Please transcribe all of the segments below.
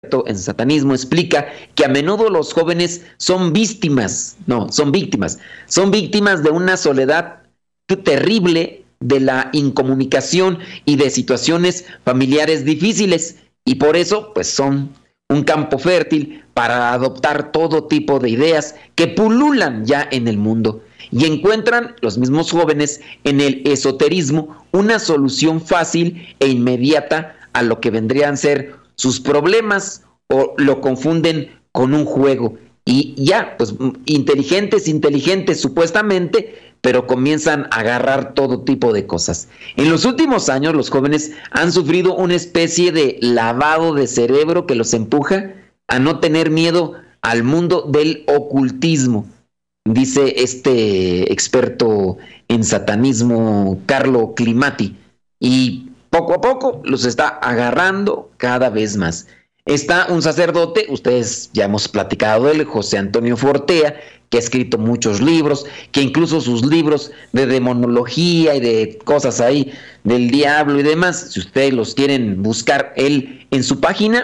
en satanismo explica que a menudo los jóvenes son víctimas de una soledad terrible, de la incomunicación y de situaciones familiares difíciles, y por eso pues son un campo fértil para adoptar todo tipo de ideas que pululan ya en el mundo, y encuentran los mismos jóvenes en el esoterismo una solución fácil e inmediata a lo que vendrían a ser sus problemas, o lo confunden con un juego, y ya, pues inteligentes supuestamente, pero comienzan a agarrar todo tipo de cosas. En los últimos años los jóvenes han sufrido una especie de lavado de cerebro que los empuja a no tener miedo al mundo del ocultismo, dice este experto en satanismo, Carlo Climati, y poco a poco los está agarrando cada vez más. Está un sacerdote, ustedes ya hemos platicado de él, José Antonio Fortea, que ha escrito muchos libros, que incluso sus libros de demonología y de cosas ahí del diablo y demás, si ustedes los quieren buscar, él en su página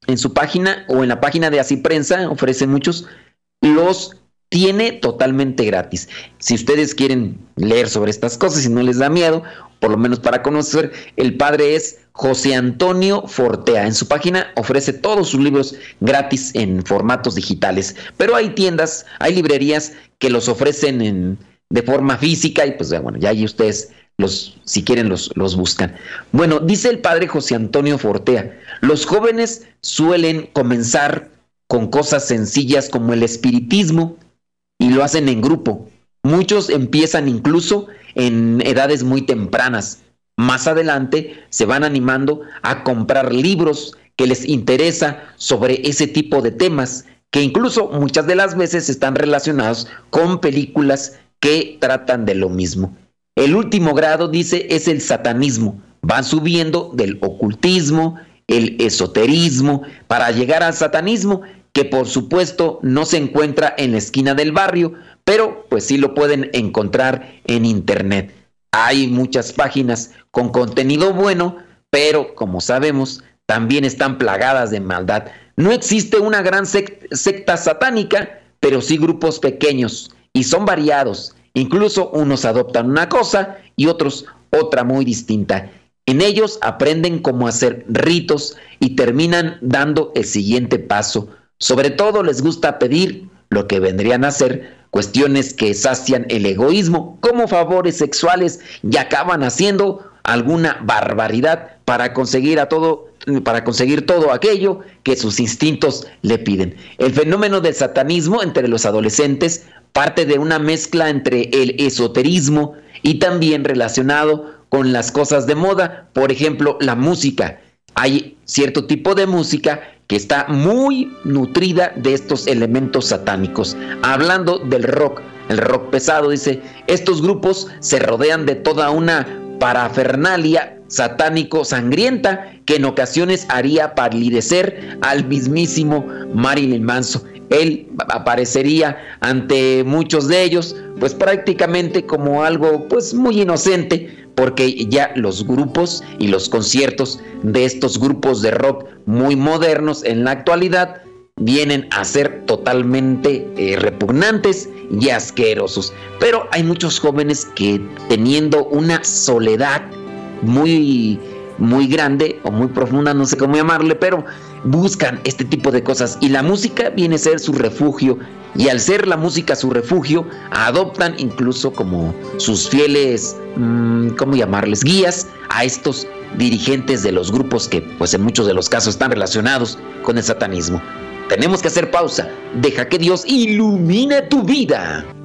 o en la página de Así Prensa, ofrece muchos, los tiene totalmente gratis. Si ustedes quieren leer sobre estas cosas y no les da miedo, por lo menos para conocer, el padre es José Antonio Fortea. En su página ofrece todos sus libros gratis en formatos digitales, pero hay tiendas, hay librerías que los ofrecen de forma física, y pues bueno, ya ahí ustedes si quieren los buscan. Bueno, dice el padre José Antonio Fortea, los jóvenes suelen comenzar con cosas sencillas como el espiritismo, y lo hacen en grupo. Muchos empiezan incluso en edades muy tempranas. Más adelante se van animando a comprar libros que les interesa sobre ese tipo de temas, que incluso muchas de las veces están relacionados con películas que tratan de lo mismo. El último grado, dice, es el satanismo. Van subiendo del ocultismo, el esoterismo, para llegar al satanismo, que por supuesto no se encuentra en la esquina del barrio, pero pues sí lo pueden encontrar en internet. Hay muchas páginas con contenido bueno, pero como sabemos, también están plagadas de maldad. No existe una gran secta satánica, pero sí grupos pequeños, y son variados. Incluso unos adoptan una cosa y otros otra muy distinta. En ellos aprenden cómo hacer ritos y terminan dando el siguiente paso. Sobre todo les gusta pedir lo que vendrían a ser cuestiones que sacian el egoísmo, como favores sexuales, y acaban haciendo alguna barbaridad para conseguir todo aquello que sus instintos le piden. El fenómeno del satanismo entre los adolescentes parte de una mezcla entre el esoterismo y también relacionado con las cosas de moda, por ejemplo, la música. Hay cierto tipo de música que está muy nutrida de estos elementos satánicos. Hablando del rock, el rock pesado, dice, estos grupos se rodean de toda una parafernalia satánico sangrienta que en ocasiones haría palidecer al mismísimo Marilyn Manson. Él aparecería ante muchos de ellos pues prácticamente como algo pues muy inocente, porque ya los grupos y los conciertos de estos grupos de rock muy modernos en la actualidad vienen a ser totalmente repugnantes y asquerosos. Pero hay muchos jóvenes que, teniendo una soledad muy, muy grande o muy profunda, no sé cómo llamarle, pero buscan este tipo de cosas, y la música viene a ser su refugio, y al ser la música su refugio, adoptan incluso como sus fieles, ¿cómo llamarles?, guías a estos dirigentes de los grupos que pues en muchos de los casos están relacionados con el satanismo. Tenemos que hacer pausa. Deja que Dios ilumine tu vida.